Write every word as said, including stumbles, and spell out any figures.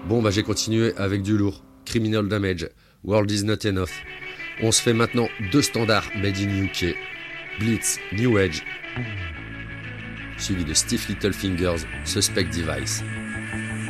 Bon bah j'ai continué avec du lourd. Criminal Damage, World is Not Enough. On se fait maintenant deux standards made in U K. Blitz, New Age, suivi de Stiff Little Fingers, Suspect Device.